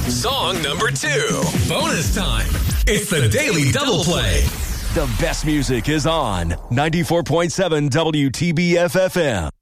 Song number 2. Bonus time. It's the Daily Double Play. The best music is on 94.7 WTBF FM.